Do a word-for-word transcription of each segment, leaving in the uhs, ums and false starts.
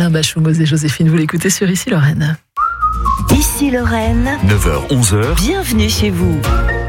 Alain Bachung et Joséphine, vous l'écoutez sur Ici Lorraine. Ici Lorraine, neuf heures onze heures. Bienvenue chez vous.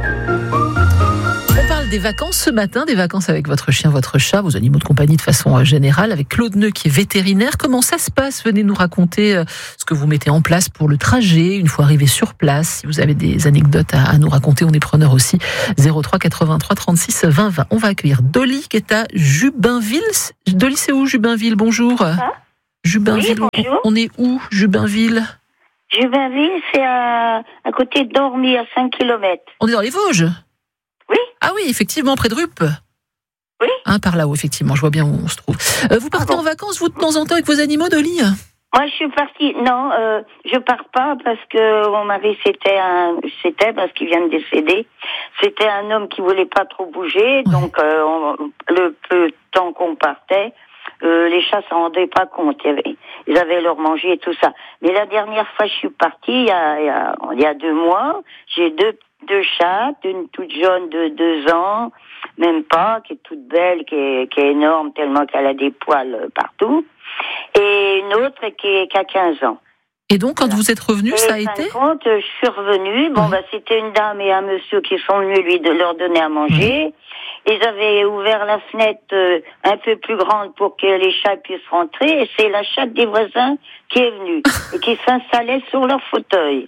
On parle des vacances ce matin, des vacances avec votre chien, votre chat, vos animaux de compagnie de façon générale, avec Claude Neu qui est vétérinaire. Comment ça se passe ? Venez nous raconter ce que vous mettez en place pour le trajet, une fois arrivé sur place. Si vous avez des anecdotes à, à nous raconter, on est preneur aussi. zéro trois quatre-vingt-trois trente-six vingt vingt. On va accueillir Dolly qui est à Jubinville. Dolly, c'est où Jubinville ? Bonjour. Ah, Jubinville, oui, bonjour. On est où Jubinville ? Jubinville, c'est à, à côté de Dormy, à cinq kilomètres. On est dans les Vosges ? Oui. Ah oui, effectivement, près de Ruppe. Oui. Hein, par là-haut, effectivement, je vois bien où on se trouve. Euh, vous partez Ah bon. en vacances, vous, de temps en temps, avec vos animaux, Dolly ? Moi, je suis partie. Non, euh, je pars pas parce que mon mari, c'était un, c'était parce qu'il vient de décéder. C'était un homme qui voulait pas trop bouger, Ouais. donc euh, on, le peu de temps qu'on partait, euh, les chats s'en rendaient pas compte. Il y avait, ils avaient leur manger et tout ça. Mais la dernière fois, je suis partie il y a, il y a, il y a deux mois. J'ai deux deux chats, une toute jeune de deux ans, même pas, qui est toute belle, qui est, qui est énorme tellement qu'elle a des poils partout, et une autre qui, est, qui a quinze ans. Et donc, quand Voilà. vous êtes revenu, Et ça a fin été de compte, je suis revenue. Bon, Ouais. bah, c'était une dame et un monsieur qui sont venus lui de leur donner à manger. Ils avaient ouvert la fenêtre euh, un peu plus grande pour que les chats puissent rentrer. Et c'est la chatte des voisins qui est venue et qui s'installait sur leur fauteuil.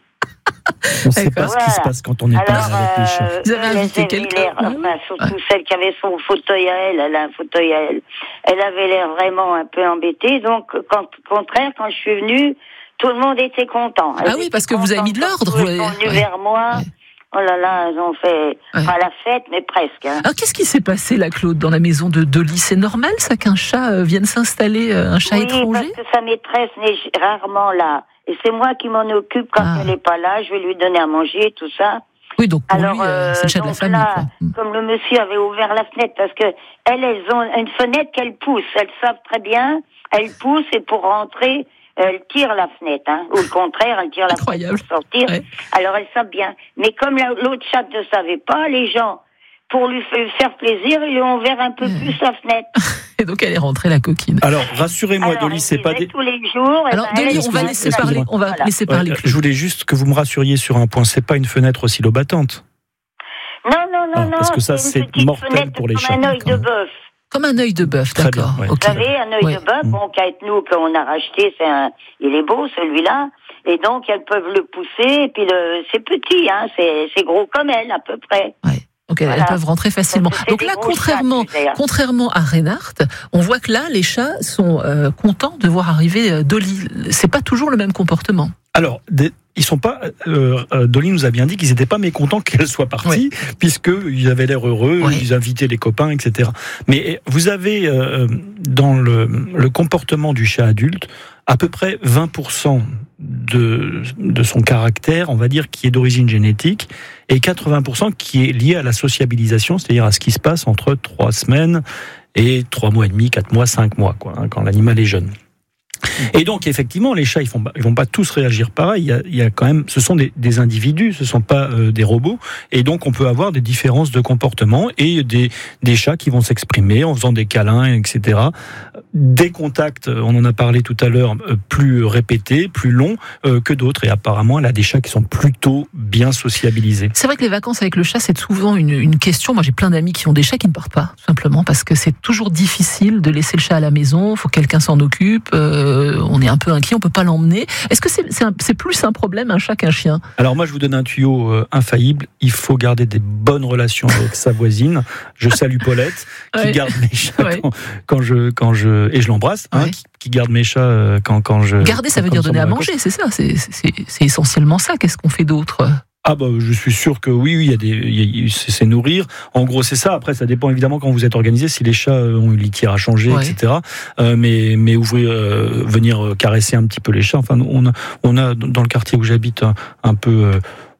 On ne sait pas D'accord. ce qui se Voilà. passe quand on n'est pas Alors, avec les chats. euh, Vous avez elle invité avait quelqu'un l'air, Ouais. enfin, surtout celle qui avait son fauteuil à elle, elle a un fauteuil à elle. Elle avait l'air vraiment un peu embêtée. Donc, quand, au contraire, quand je suis venue, tout le monde était content. Ah oui, parce que vous avez mis de l'ordre, Ils vous- sont venus ouais. vers moi. Ouais. Oh là là, ils ont fait pas la fête, mais presque. Hein. Alors, qu'est-ce qui s'est passé, là, Claude, dans la maison de Dolly ? C'est normal, ça, qu'un chat euh, vienne s'installer, euh, un chat Oui, étranger ? parce que sa maîtresse n'est rarement là. Et c'est moi qui m'en occupe quand Ah. elle n'est pas là. Je vais lui donner à manger, tout ça. Oui, donc pour Alors, lui, euh, c'est le chat de la donc famille, là, quoi. Mm. comme le monsieur avait ouvert la fenêtre, parce que elles, elles ont une fenêtre qu'elles poussent. Elles savent très bien. Elles poussent et pour rentrer, elles tirent la fenêtre, hein. Ou le contraire, elles tirent la Incroyable. fenêtre pour sortir. Ouais. Alors elles savent bien. Mais comme la- l'autre chatte ne savait pas, les gens, pour lui fa- faire plaisir, ils lui ont ouvert un peu Ouais. plus la fenêtre. Et donc, elle est rentrée, la coquine. Alors, rassurez-moi, Alors, Dolly, elle c'est pas disait des... tous les jours. eh Alors, ben, Dolly, elle, on va elle laisser disait- parler, on va Voilà. laisser Ouais, parler euh, Claude. je voulais juste que vous me rassuriez sur un point. C'est pas une fenêtre oscillobattante. Non, non, non, Ah, non. parce que ça, une c'est petite mortel fenêtre pour les comme chats. un œil de D'accord. bœuf. Comme un œil de bœuf, Très d'accord. bien, ouais. Ok. Vous savez, un œil Ouais. de bœuf, bon, qu'à être nous, qu'on a racheté, c'est un, il est beau, celui-là. Et donc, elles peuvent le pousser, et puis le, c'est petit, hein, c'est, c'est gros comme elle, à peu près. Ouais. Donc elles, Voilà. elles peuvent rentrer facilement. Parce que c'est Donc des là, gros contrairement, chats, d'ailleurs. contrairement à Reinhardt, on voit que là, les chats sont euh, contents de voir arriver euh, Dolly. C'est pas toujours le même comportement. Alors, des- ils sont pas. Euh, euh, Dolly nous a bien dit qu'ils n'étaient pas mécontents qu'elle soit partie, puisqu'ils avaient l'air heureux, Oui. ils invitaient les copains, et cetera. Mais vous avez euh, dans le, le comportement du chat adulte à peu près vingt pour cent de, de son caractère, on va dire, qui est d'origine génétique, et quatre-vingts pour cent qui est lié à la sociabilisation, c'est-à-dire à ce qui se passe entre trois semaines et trois mois et demi, quatre mois, cinq mois, quoi, hein, quand l'animal est jeune. Et donc, effectivement, les chats, ils font, ils vont pas tous réagir pareil. Il y a, il y a quand même, ce sont des, des individus, ce sont pas euh, des robots. Et donc, on peut avoir des différences de comportement et des, des chats qui vont s'exprimer en faisant des câlins, et cetera. Des contacts, on en a parlé tout à l'heure, euh, plus répétés, plus longs euh, que d'autres. Et apparemment, elle a des chats qui sont plutôt bien sociabilisés. C'est vrai que les vacances avec le chat, c'est souvent une, une question. Moi, j'ai plein d'amis qui ont des chats qui ne partent pas, tout simplement, parce que c'est toujours difficile de laisser le chat à la maison. Il faut que quelqu'un s'en occupe. Euh, on est un peu inquiet, on peut pas l'emmener. Est-ce que c'est, c'est, un, c'est plus un problème un chat qu'un chien ? Alors moi, je vous donne un tuyau euh, infaillible. Il faut garder des bonnes relations avec sa voisine. Je salue Paulette, qui Ouais. garde mes chats Ouais. quand, quand je quand je et je l'embrasse, hein, Ouais. qui, qui garde mes chats euh, quand quand je. Garder, ça veut quand dire nous donner à sommes dans la manger, c'est ça. C'est, c'est, c'est essentiellement ça. Qu'est-ce qu'on fait d'autre ? Ah bah je suis sûr que oui, oui, il y a des, il y a- c'est, c'est nourrir. En gros, c'est ça. Après, ça dépend évidemment quand vous êtes organisé, si les chats euh, ont une litière à changer, Ouais. et cetera. Euh, mais mais ouvrir, euh, venir euh, caresser un petit peu les chats. Enfin, on a on a dans le quartier où j'habite un, un peu. Euh,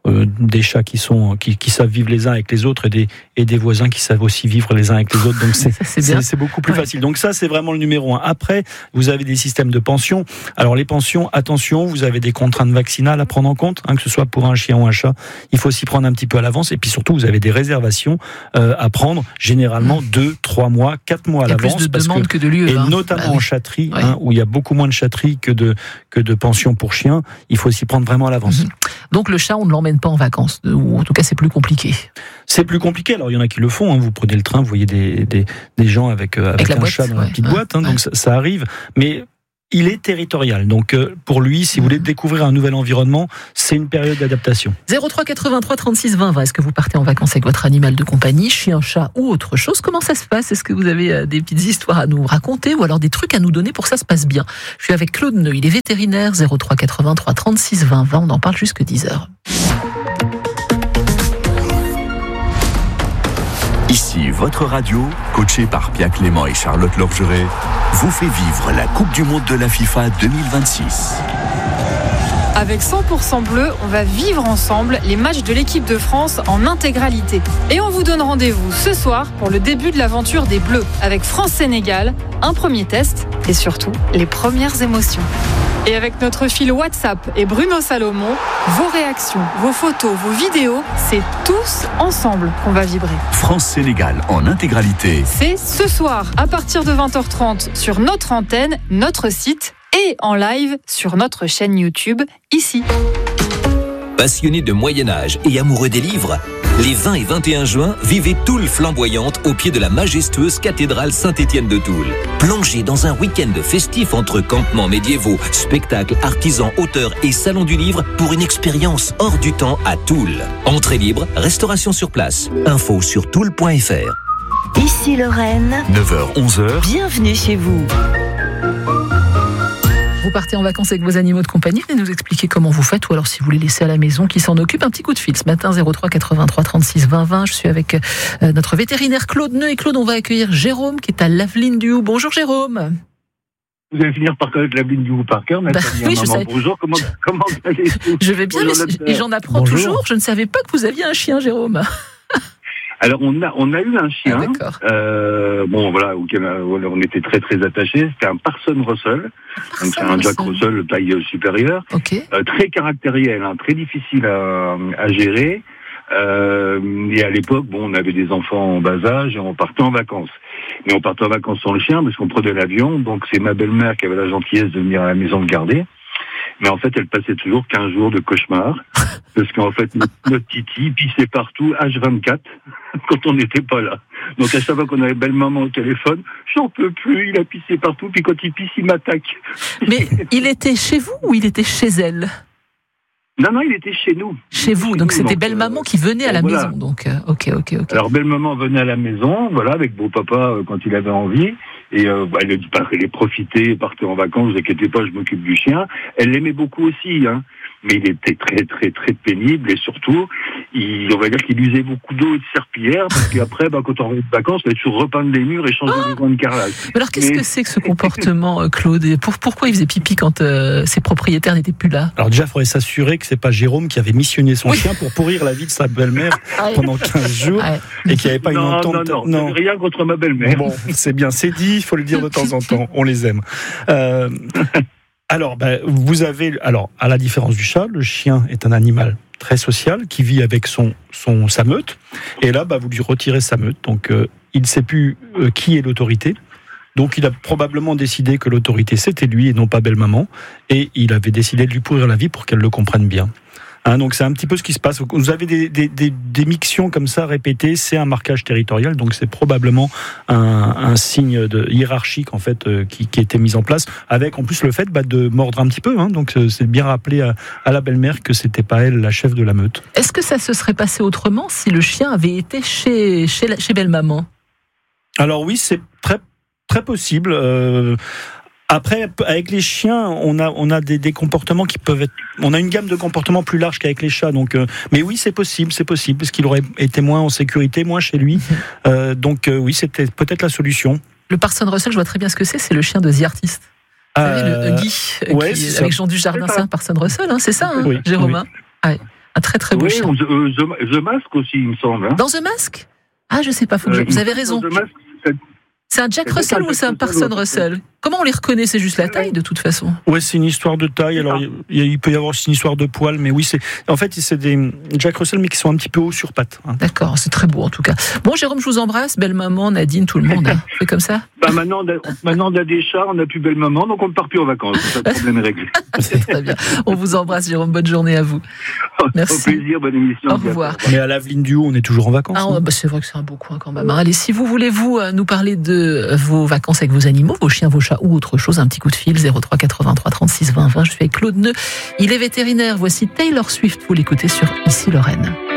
euh, des chats qui sont qui, qui savent vivre les uns avec les autres et des et des voisins qui savent aussi vivre les uns avec les autres. Donc c'est c'est, c'est, c'est beaucoup plus ouais. facile. Donc ça c'est vraiment le numéro un. Après vous avez des systèmes de pension. Alors les pensions, attention, vous avez des contraintes vaccinales à prendre en compte, hein, que ce soit pour un chien ou un chat. Il faut s'y prendre un petit peu à l'avance. Et puis surtout vous avez des réservations euh, à prendre généralement mmh. deux, trois mois, quatre mois à l'avance. Il y a plus de demandes que, que de lieux. Et hein. notamment bah, oui. en chatterie, ouais. hein, où il y a beaucoup moins de chatterie que de que de pensions pour chiens. Il faut s'y prendre vraiment à l'avance. Mmh. Donc le chat, on ne l'emmène pas en vacances, ou en tout cas c'est plus compliqué. C'est plus compliqué. Alors il y en a qui le font. Hein. Vous prenez le train, vous voyez des des, des gens avec euh, avec, avec un boîte, chat dans ouais. la petite ouais. boîte. Hein, ouais. Donc ça, ça arrive. Mais il est territorial. Donc euh, pour lui, si vous voulez découvrir un nouvel environnement, c'est une période d'adaptation. zéro trois quatre-vingt-trois trente-six vingt vingt. Est-ce que vous partez en vacances avec votre animal de compagnie, chien, chat ou autre chose? Comment ça se passe? Est-ce que vous avez euh, des petites histoires à nous raconter ou alors des trucs à nous donner pour que ça se passe bien? Je suis avec Claude Neu, il est vétérinaire. Zéro trois quatre-vingt-trois trente-six vingt vingt. On en parle jusque dix heures. Ici, votre radio, coachée par Pierre Clément et Charlotte Lorgeret, vous fait vivre la Coupe du Monde de la FIFA deux mille vingt-six. Avec cent pour cent bleu, on va vivre ensemble les matchs de l'équipe de France en intégralité. Et on vous donne rendez-vous ce soir pour le début de l'aventure des Bleus, avec France-Sénégal, un premier test et surtout les premières émotions. Et avec notre fil WhatsApp et Bruno Salomon, vos réactions, vos photos, vos vidéos, c'est tous ensemble qu'on va vibrer. France-Sénégal en intégralité. C'est ce soir à partir de vingt heures trente sur notre antenne, notre site et en live sur notre chaîne YouTube, ici. Passionnés de Moyen-Âge et amoureux des livres, les vingt et vingt et un juin, vivez Toul flamboyante au pied de la majestueuse cathédrale Saint-Étienne de Toul. Plongez dans un week-end festif entre campements médiévaux, spectacles, artisans, auteurs et salons du livre pour une expérience hors du temps à Toul. Entrée libre, restauration sur place. Info sur toul point f r. Ici Lorraine. neuf heures onze heures. Bienvenue chez vous. Vous partez en vacances avec vos animaux de compagnie, venez nous expliquer comment vous faites, ou alors si vous les laissez à la maison, qui s'en occupe. Un petit coup de fil ce matin, zéro trois quatre-vingt-trois trente-six vingt vingt. Je suis avec euh, notre vétérinaire Claude Neu. Et Claude, on va accueillir Jérôme qui est à Laveline du Houx. Bonjour Jérôme. Vous allez finir par connaître Laveline du Houx par cœur, bah, oui, je sais. Bonjour, comment, comment allez-vous? Je vais bien, mais, et j'en apprends Bonjour. toujours. Je ne savais pas que vous aviez un chien, Jérôme. Alors on a on a eu un chien, ah, euh, bon voilà, auquel on était très très attachés. C'était un Parson Russell, Parson donc c'est un Jack Russell de taille supérieure, okay. euh, très caractériel, hein, très difficile à, à gérer. Euh, et à l'époque, bon, on avait des enfants en bas âge et on partait en vacances. Mais on partait en vacances sans le chien parce qu'on prenait l'avion. Donc c'est ma belle-mère qui avait la gentillesse de venir à la maison le garder. Mais en fait, elle passait toujours quinze jours de cauchemar. Parce qu'en fait, notre, notre Titi pissait partout, H vingt-quatre, quand on n'était pas là. Donc à chaque fois qu'on avait belle-maman au téléphone, j'en peux plus, il a pissé partout, puis quand il pisse, il m'attaque. Mais il était chez vous ou il était chez elle? Non, non, il était chez nous. Chez vous, chez donc nous, c'était donc, belle-maman euh, qui venait à la voilà. maison. Donc, euh, ok, ok, ok. Alors belle-maman venait à la maison, voilà, avec beau-papa euh, quand il avait envie. Et euh, bah, elle, elle profitait, partait en vacances, ne vous inquiétez pas, je m'occupe du chien. Elle l'aimait beaucoup aussi, hein. Mais il était très, très, très pénible et surtout, il, on va dire qu'il usait beaucoup d'eau et de serpillière parce qu'après, bah, quand on revenait de vacances, il fallait toujours repeindre les murs et changer oh les grands de carrelage. Mais alors, qu'est-ce Mais... que c'est que ce comportement, Claude? Pour, Pourquoi il faisait pipi quand euh, ses propriétaires n'étaient plus là? Alors déjà, il faudrait s'assurer que c'est pas Jérôme qui avait missionné son oui. chien pour pourrir la vie de sa belle-mère pendant quinze jours ouais. et qu'il n'y avait pas non, une entente. Non, non, non. Rien contre ma belle-mère. Bon, c'est bien, c'est dit, il faut le dire de temps en temps. On les aime. Euh... Alors, ben, vous avez, alors, à la différence du chat, le chien est un animal très social qui vit avec son, son sa meute. Et là, ben, vous lui retirez sa meute. Donc, euh, il ne sait plus euh, qui est l'autorité. Donc, il a probablement décidé que l'autorité, c'était lui et non pas belle-maman. Et il avait décidé de lui pourrir la vie pour qu'elle le comprenne bien. Hein, donc c'est un petit peu ce qui se passe. Vous avez des, des, des, des mictions comme ça répétées, c'est un marquage territorial, donc c'est probablement un, un signe de hiérarchique en fait euh, qui, qui a été mis en place, avec en plus le fait bah, de mordre un petit peu. Hein, donc c'est bien rappelé à, à la belle-mère que c'était pas elle la chef de la meute. Est-ce que ça se serait passé autrement si le chien avait été chez chez, la, chez belle-maman? Alors oui, c'est très très possible. Euh, Après, avec les chiens, on a on a des, des comportements qui peuvent être. On a une gamme de comportements plus large qu'avec les chats. Donc, euh, mais oui, c'est possible, c'est possible, parce qu'il aurait été moins en sécurité, moins chez lui. Euh, donc euh, oui, c'était peut-être la solution. Le Parson Russell, je vois très bien ce que c'est. C'est le chien de The Artist. Vous savez, le Huggy, ouais, qui, avec Jean Dujardin, c'est un Parson Russell, hein, c'est ça, hein, oui, Jérôme. Oui. Ouais. Un très très beau oui, chien. Oui, The, The Mask aussi, il me semble. Hein. Dans The Mask? Ah, je sais pas, faut que euh, je... vous avez raison. The Mask, c'est... c'est un Jack c'est Russell ou c'est un Parson Russell, Russell Comment on les reconnaît? C'est juste la taille, de toute façon. Ouais, c'est une histoire de taille. Alors, il, il peut y avoir aussi une histoire de poils, mais oui, c'est. En fait, c'est des Jack Russell, mais qui sont un petit peu hauts sur pattes. Hein. D'accord, c'est très beau en tout cas. Bon, Jérôme, je vous embrasse. Belle maman, Nadine, tout le monde. Hein. C'est comme ça. Bah maintenant, maintenant, on a des chats, on n'a plus belle maman, donc on ne part plus en vacances. Le problème est réglé. C'est très bien. On vous embrasse, Jérôme. Bonne journée à vous. Merci. Au plaisir, bonne émission. Au revoir. Mais à l'Aveline du Haut, on est toujours en vacances. Ah, bah, c'est vrai que c'est un beau coin quand même. Allez, si vous voulez vous nous parler de vos vacances avec vos animaux, vos chiens, vos chats ou autre chose, un petit coup de fil zéro trois quatre-vingt-trois trente-six vingt vingt. Je suis avec Claude Neu. Il est vétérinaire. Voici Taylor Swift. Vous l'écoutez sur Ici Lorraine.